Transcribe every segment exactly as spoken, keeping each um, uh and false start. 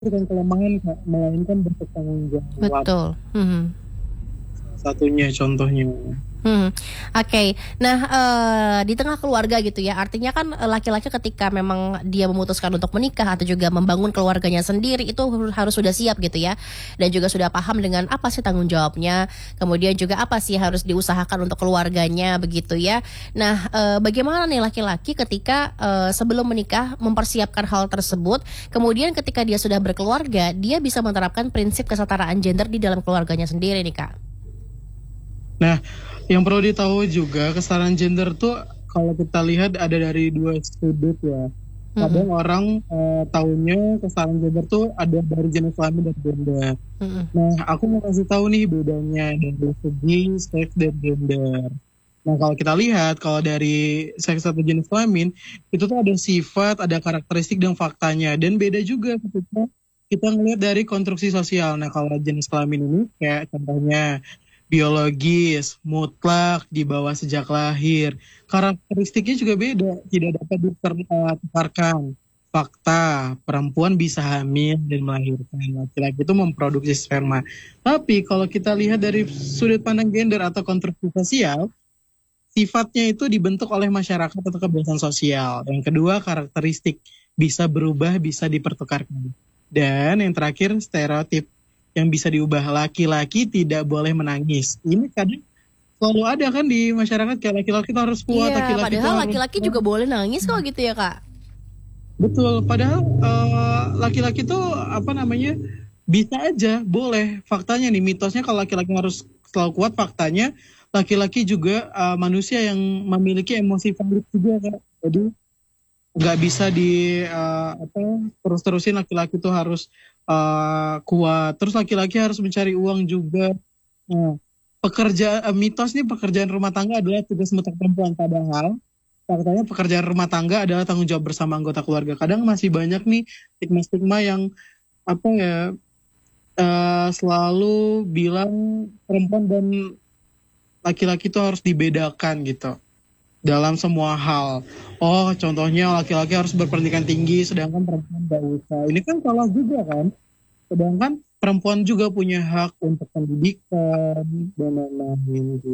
bukan kelemahan Kak, melainkan bentuk tanggung jawab. Betul, mhm. Satunya contohnya. Hmm, oke. Nah, eee, di tengah keluarga gitu ya, artinya kan, eee, laki-laki ketika memang dia memutuskan untuk menikah atau juga membangun keluarganya sendiri itu hu harus sudah siap gitu ya, dan juga sudah paham dengan apa sih tanggung jawabnya, kemudian juga apa sih harus diusahakan untuk keluarganya begitu ya. Nah, eee, bagaimana nih laki-laki ketika, eee, sebelum menikah mempersiapkan hal tersebut, kemudian ketika dia sudah berkeluarga, dia bisa menerapkan prinsip kesetaraan gender di dalam keluarganya sendiri nih, Kak? Nah, yang perlu ditahu juga kesetaraan gender tuh kalau kita lihat ada dari dua sudut ya. Mhm. Kadang orang, eee, taunya kesetaraan gender tuh ada dari jenis kelamin dan gender. Mhm. Nah, aku mau kasih tahu nih bedanya dari segi seks dan gender. Nah, kalau kita lihat kalau dari seks atau jenis kelamin, itu tuh ada sifat, ada karakteristik dan faktanya, dan beda juga ketika kita ngelihat dari konstruksi sosial. Nah, kalau jenis kelamin ini kayak contohnya biologis, mutlak, dibawa sejak lahir. Karakteristiknya juga beda, tidak dapat diter eee, tukarkan. Fakta, perempuan bisa hamil dan melahirkan, laki-laki itu memproduksi sperma. Tapi kalau kita lihat dari sudut pandang gender atau konstruksi sosial, sifatnya itu dibentuk oleh masyarakat atau kebiasaan sosial. Yang kedua karakteristik, bisa berubah, bisa dipertukarkan. Dan yang terakhir stereotip, yang bisa diubah, laki-laki tidak boleh menangis. Ini kadang selalu ada kan di masyarakat kayak laki-laki itu harus kuat, Iya, laki-laki itu padahal harus laki-laki kuat. juga boleh nangis kok gitu ya, Kak? Betul, padahal, eee, laki-laki tuh apa namanya, bisa aja, boleh. Faktanya nih, mitosnya kalau laki-laki harus selalu kuat, faktanya laki-laki juga, eee, manusia yang memiliki emosi valid juga, Kak. Jadi nggak bisa di, eee, apa, terus-terusin laki-laki tuh harus, eee, kuat, terus laki-laki harus mencari uang juga. Nah, pekerja eee, mitos nih pekerjaan rumah tangga adalah tugas mutlak perempuan, padahal faktanya pekerjaan rumah tangga adalah tanggung jawab bersama anggota keluarga. Kadang masih banyak nih stigma-stigma yang apa ya, eee, selalu bilang perempuan dan laki-laki itu harus dibedakan gitu, dalam semua hal. Oh, contohnya laki-laki harus berpendidikan tinggi sedangkan perempuan nggak usah. Ini kan salah juga kan? Sedangkan perempuan juga punya hak untuk pendidikan dan lain-lain gitu.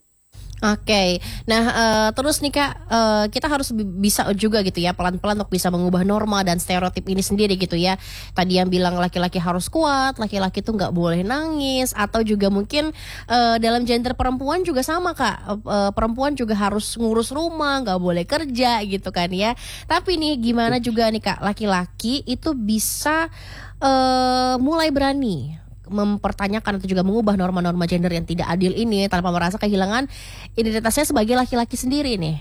Oke. Nah, eee, terus nih, Kak, eee, kita harus bi bisa juga gitu ya pelan-pelan untuk bisa mengubah norma dan stereotip ini sendiri gitu ya. Tadi yang bilang laki-laki harus kuat, laki-laki tuh nggak boleh nangis, atau juga mungkin, eee, dalam gender perempuan juga sama, Kak, ep eee, perempuan juga harus ngurus rumah, nggak boleh kerja gitu kan ya. Tapi nih gimana juga nih, Kak, laki-laki itu bisa, eee, mulai berani mempertanyakan atau juga mengubah norma-norma gender yang tidak adil ini tanpa merasa kehilangan identitasnya sebagai laki-laki sendiri nih?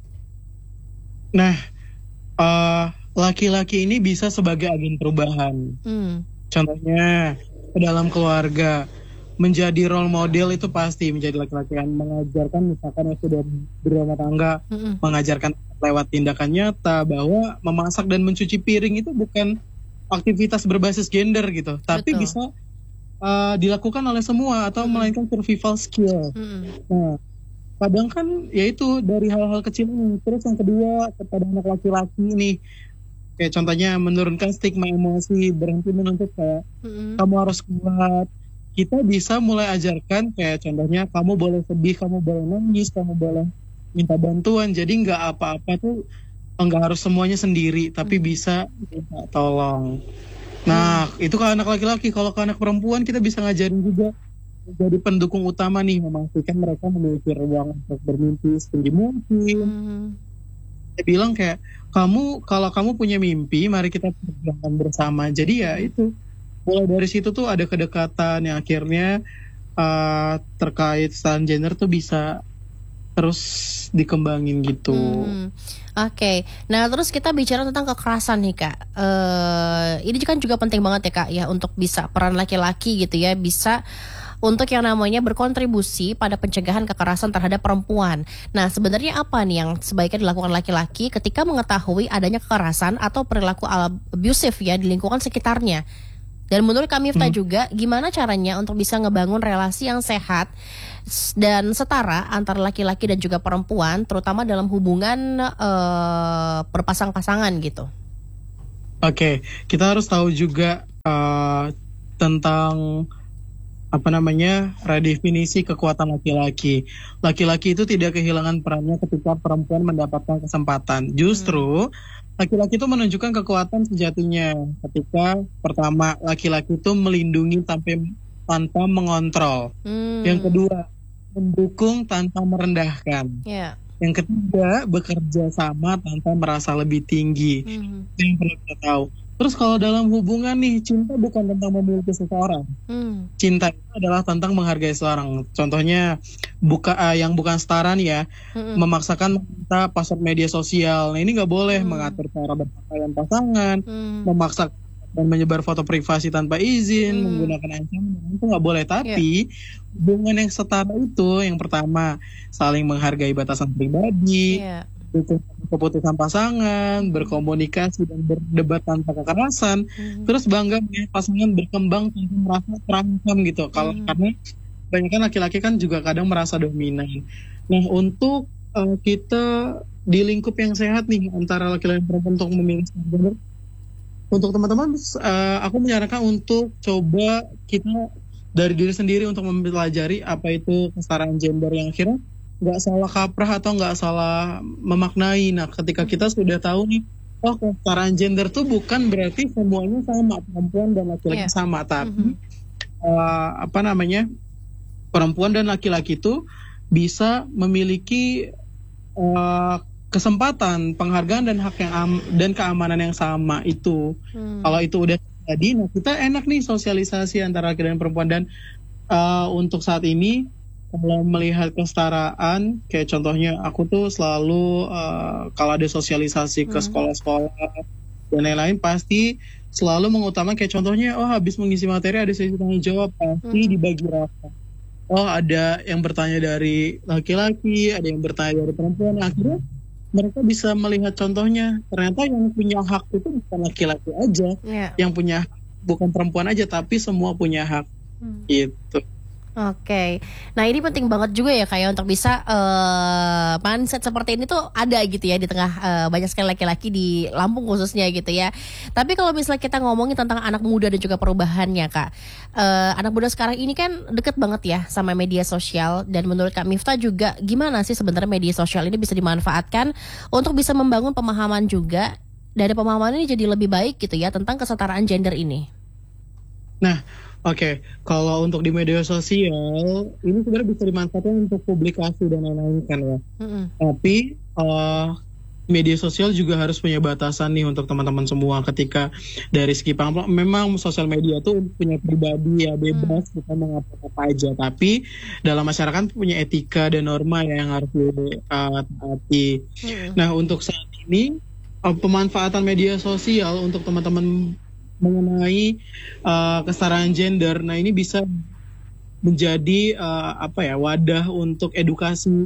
Nah, eee, laki-laki ini bisa sebagai agen perubahan. Mmm. Contohnya, ke dalam keluarga, menjadi role model itu pasti menjadi laki-laki yang mengajarkan misalkan yang sudah berumah tangga, Mhm. mengajarkan lewat tindakan nyata bahwa memasak dan mencuci piring itu bukan aktivitas berbasis gender gitu, tapi Betul. bisa, eee, dilakukan oleh semua atau Mhm. melainkan survival skill. Mhm. Nah, kadang kan ya itu dari hal-hal kecil ini. Terus yang kedua kepada anak laki-laki nih, kayak contohnya menurunkan stigma emosi, berhenti menuntut kayak, Mhm. "Kamu harus kuat." Kita bisa mulai ajarkan kayak contohnya, "Kamu boleh sedih, kamu boleh nangis, kamu boleh minta bantuan." Jadi nggak apa-apa tuh, enggak harus semuanya sendiri, tapi Mhm. bisa minta tolong. Mmm. Nah, itu kalau anak laki-laki, kalau ke anak perempuan kita bisa ngajarin juga menjadi pendukung utama nih, memastikan mereka memiliki ruang untuk bermimpi setinggi mungkin. Mmm. Dia bilang kayak, "Kamu kalau kamu punya mimpi, mari kita perjuangkan bersama." Jadi ya Mhm. itu, mulai dari situ tuh ada kedekatan yang akhirnya, eee, terkait kesetaraan gender tuh bisa terus dikembangin gitu. Mmm, oke. Nah, terus kita bicara tentang kekerasan nih, Kak. Eee, ini kan juga penting banget ya, Kak, ya untuk bisa peran laki-laki gitu ya, bisa untuk yang namanya berkontribusi pada pencegahan kekerasan terhadap perempuan. Nah, sebenarnya apa nih yang sebaiknya dilakukan laki-laki ketika mengetahui adanya kekerasan atau perilaku ab abusive ya di lingkungan sekitarnya? Dan menurut Kak Miftah Mmm. juga, gimana caranya untuk bisa ngebangun relasi yang sehat s dan setara antara laki-laki dan juga perempuan, terutama dalam hubungan, eee, berpasang-pasangan gitu? Oke, kita harus tahu juga uh, tentang apa namanya redefinisi kekuatan laki-laki. Laki-laki itu tidak kehilangan perannya ketika perempuan mendapatkan kesempatan. Justru laki-laki itu menunjukkan kekuatan sejatinya ketika pertama laki-laki itu melindungi tanpa tanpa mengontrol. Hmm. Yang kedua, mendukung tanpa merendahkan. Yeah. Yang ketiga, bekerja sama tanpa merasa lebih tinggi. Hmm. Itu yang perlu kita tahu. Terus kalau dalam hubungan nih, cinta bukan tentang memiliki seseorang. Hmm. Cinta itu adalah tentang menghargai seseorang. Contohnya buka uh, yang bukan setara nih ya, Hmm. memaksakan meminta password media sosial. Nah ini nggak boleh Hmm. mengatur cara berpakaian pasangan, Hmm. memaksa dan menyebar foto privasi tanpa izin, Hmm. menggunakan ancaman, itu nggak boleh. Tapi hubungan yang setara itu, yang pertama saling menghargai batasan pribadi, Yeah. dukung keputusan pasangan, berkomunikasi dan berdebat tanpa kekerasan, Hmm. terus bangga melihat pasangan berkembang tanpa merasa terancam gitu. Kalau Hmm. karena kebanyakan laki-laki kan juga kadang merasa dominan. Nah untuk uh, kita di lingkup yang sehat nih antara laki-laki dan perempuan untuk memilih gender, untuk teman-teman uh, aku menyarankan untuk coba kita dari diri sendiri untuk mempelajari apa itu kesetaraan gender yang akhirnya nggak salah kaprah atau nggak salah memaknai. Nah, ketika kita sudah tahu nih, oh kesetaraan gender tuh bukan berarti semuanya sama, perempuan dan laki-laki Yeah. sama, tapi Mhm. uh, apa namanya perempuan dan laki-laki itu bisa memiliki uh, kesempatan, penghargaan dan hak yang am- dan keamanan yang sama itu. Hmm. Kalau itu udah terjadi, nah kita enak nih sosialisasi antara laki dan perempuan. Dan uh, untuk saat ini kalau melihat kesetaraan, kayak contohnya aku tuh selalu uh, kalau ada sosialisasi ke Hmm. sekolah-sekolah dan lain-lain pasti selalu mengutamakan kayak contohnya, oh habis mengisi materi ada sesi tanya jawab, pasti Hmm. dibagi rata. Oh ada yang bertanya dari laki-laki, ada yang bertanya dari perempuan. Akhirnya mereka bisa melihat contohnya, ternyata yang punya hak itu bukan laki-laki aja, Yeah. yang punya hak bukan perempuan aja, tapi semua punya hak. Hmm. Gitu. Oke, nah ini penting banget juga ya kayak untuk bisa eh mindset seperti ini tuh ada gitu ya di tengah eh, banyak sekali laki-laki di Lampung khususnya gitu ya. Tapi kalau misalnya kita ngomongin tentang anak muda dan juga perubahannya Kak, eh, anak muda sekarang ini kan deket banget ya sama media sosial, dan menurut Kak Miftah juga gimana sih sebenarnya media sosial ini bisa dimanfaatkan untuk bisa membangun pemahaman juga, dari pemahaman ini jadi lebih baik gitu ya tentang kesetaraan gender ini. Nah, oke, kalau untuk di media sosial ini sebenarnya bisa dimanfaatkan untuk publikasi dan lain-lain kan ya. Mm-mm. Tapi uh, media sosial juga harus punya batasan nih untuk teman-teman semua. Ketika dari segi paham, memang sosial media tuh punya pribadi ya, bebas kita mau ngapa-apa aja. Tapi dalam masyarakat punya etika dan norma ya yang harus ditaati. Mm-mm. Nah, untuk saat ini uh, pemanfaatan media sosial untuk teman-teman mengenai uh, kesetaraan gender, nah ini bisa menjadi uh, apa ya wadah untuk edukasi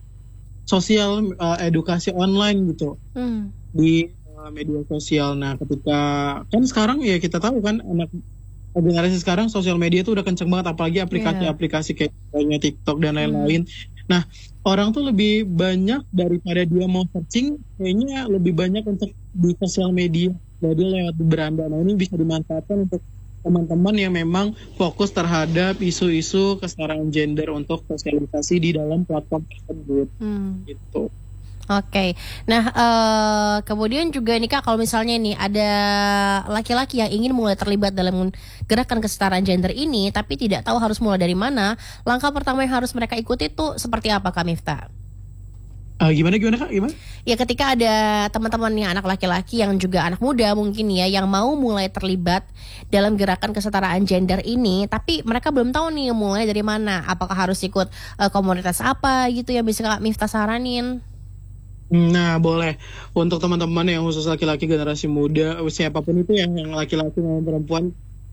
sosial, uh, edukasi online gitu Mm. di uh, media sosial. Nah, ketika kan sekarang ya kita tahu kan anak generasi sekarang sosial media itu udah kenceng banget, apalagi aplikasi-aplikasi kayak misalnya TikTok dan lain-lain. Nah, orang tuh lebih banyak daripada dia mau searching, kayaknya lebih banyak untuk di sosial media. Jadi lewat beranda. Nah, ini bisa dimanfaatkan untuk teman-teman yang memang fokus terhadap isu-isu kesetaraan gender untuk sosialisasi di dalam platform tersebut. Mm. Gitu. Oke, nah eh, kemudian juga nih Kak, kalau misalnya nih ada laki-laki yang ingin mulai terlibat dalam gerakan kesetaraan gender ini, tapi tidak tahu harus mulai dari mana, langkah pertama yang harus mereka ikuti tuh seperti apa Kak Miftah? Uh, gimana gimana Kak? Gimana? Ya ketika ada teman-teman yang anak laki-laki yang juga anak muda mungkin ya, yang mau mulai terlibat dalam gerakan kesetaraan gender ini, tapi mereka belum tahu nih mulai dari mana, apakah harus ikut eh, komunitas apa gitu yang bisa Kak Miftah saranin? Nah, boleh. Untuk teman-teman yang khusus laki-laki generasi muda, siapapun itu yang, yang laki-laki maupun perempuan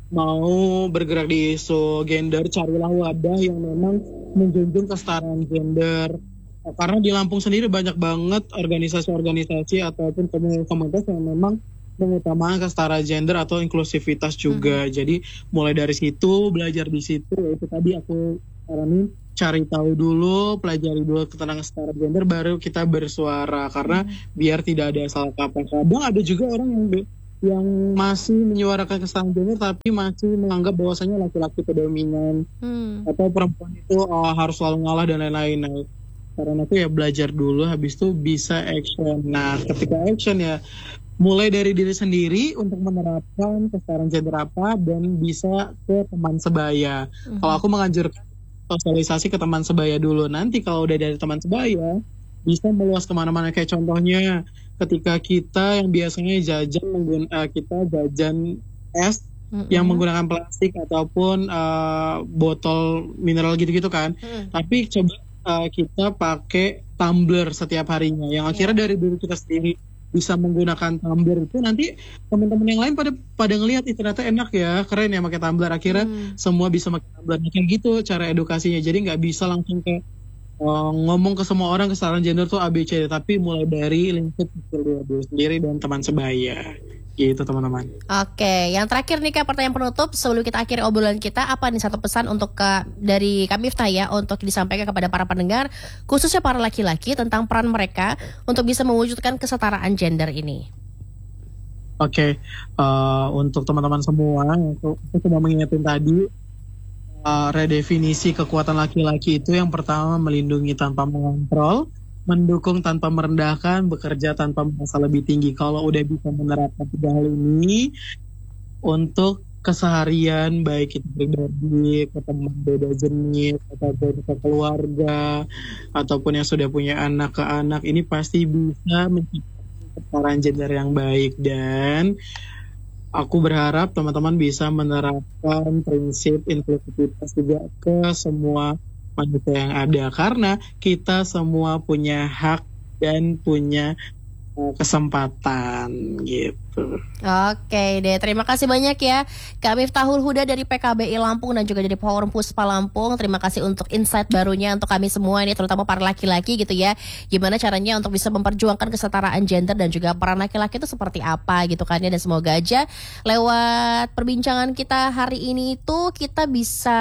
mau bergerak di isu gender, carilah wadah yang memang menjunjung kesetaraan gender. Karena di Lampung sendiri banyak banget organisasi-organisasi ataupun komunitas yang memang mengutamakan kesetaraan gender atau inklusivitas juga. Hmm. Jadi mulai dari situ, belajar di situ, itu tadi aku saranin, cari tahu dulu, pelajari dulu tentang kesetaraan gender, baru kita bersuara. Karena hmm. biar tidak ada salah kaprah. Kadang ada juga orang yang yang masih menyuarakan kesetaraan gender tapi masih menganggap bahwasanya laki-laki itu dominan Hmm. atau perempuan itu uh, harus selalu ngalah dan lain-lain. Nah, karena itu ya belajar dulu, habis itu bisa action. Nah, ketika action ya mulai dari diri sendiri untuk menerapkan kesetaraan gender apa dan bisa ke teman sebaya. Mhm. Kalau aku menganjurkan sosialisasi ke teman sebaya dulu. Nanti kalau udah dari teman sebaya bisa meluas kemana-mana. Kayak contohnya ketika kita yang biasanya jajan menggun- eh, kita jajan es Mm-mm. yang menggunakan plastik ataupun eh, botol mineral gitu-gitu kan. Mm. Tapi coba eh, kita pakai tumbler setiap harinya. Yang akhirnya dari diri kita sendiri bisa menggunakan tumbler itu, nanti teman-teman yang lain pada pada ngelihat, "Ih, ternyata enak ya, keren ya pakai tumbler." Akhirnya Hmm. semua bisa pakai tumbler. Kayak gitu cara edukasinya. Jadi nggak bisa langsung kayak uh, ngomong ke semua orang kesetaraan gender tuh A B C D, tapi mulai dari lingkup kecil diri sendiri dan teman sebaya. Gitu teman-teman. Oke, yang terakhir nih Kak, pertanyaan penutup sebelum kita akhiri obrolan kita, apa nih satu pesan untuk Kak dari Kak Miftah ya untuk disampaikan kepada para pendengar, khususnya para laki-laki tentang peran mereka untuk bisa mewujudkan kesetaraan gender ini? Oke, uh, untuk teman-teman semua, aku aku cuma mengingetin tadi, uh, redefinisi kekuatan laki-laki itu yang pertama melindungi tanpa mengontrol, mendukung tanpa merendahkan, bekerja tanpa merasa lebih tinggi. Kalau udah bisa menerapkan tiga hal ini untuk keseharian, baik itu pribadi, ke teman beda jenis, ataupun ke keluarga, ataupun yang sudah punya anak ke anak, ini pasti bisa menciptakan kesetaraan gender yang baik. Dan aku berharap teman-teman bisa menerapkan prinsip inklusivitas juga ke semua manusia yang ada, karena kita semua punya hak dan punya uh, kesempatan gitu. Oke deh, terima kasih banyak ya Kak Miftahul Huda dari P K B I Lampung dan juga dari Forum Puspa Lampung. Terima kasih untuk insight barunya untuk kami semua ini, terutama para laki-laki gitu ya. Gimana caranya untuk bisa memperjuangkan kesetaraan gender dan juga peran laki-laki itu seperti apa gitu kan ya. Dan semoga aja lewat perbincangan kita hari ini itu kita bisa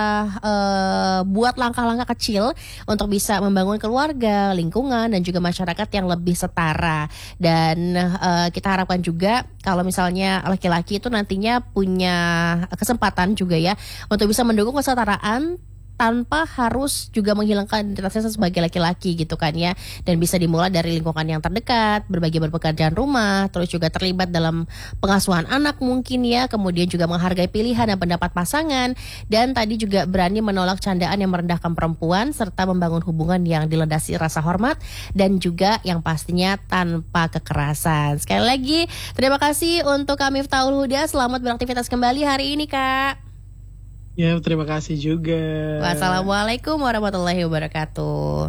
uh, buat langkah-langkah kecil untuk bisa membangun keluarga, lingkungan dan juga masyarakat yang lebih setara. Dan uh, kita harapkan juga kalau misalnya laki-laki itu nantinya punya kesempatan juga ya untuk bisa mendukung kesetaraan tanpa harus juga menghilangkan identitasnya sebagai laki-laki gitu kan ya. Dan bisa dimulai dari lingkungan yang terdekat, berbagi pekerjaan rumah, terus juga terlibat dalam pengasuhan anak mungkin ya, kemudian juga menghargai pilihan dan pendapat pasangan, dan tadi juga berani menolak candaan yang merendahkan perempuan, serta membangun hubungan yang dilandasi rasa hormat dan juga yang pastinya tanpa kekerasan. Sekali lagi terima kasih untuk Kak Miftahul Huda, selamat beraktivitas kembali hari ini Kak. Ya, terima kasih juga. Wassalamualaikum warahmatullahi wabarakatuh.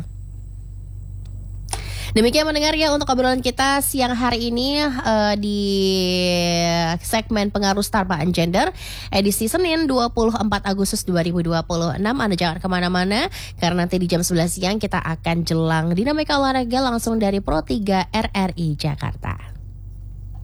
Demikian mendengar ya untuk obrolan kita siang hari ini uh, di segmen pengaruh kesetaraan gender edisi Senin dua puluh empat Agustus dua ribu dua puluh enam. Anda jangan kemana-mana karena nanti di jam sebelas siang kita akan jelang dinamika olahraga langsung dari Pro tiga R R I Jakarta.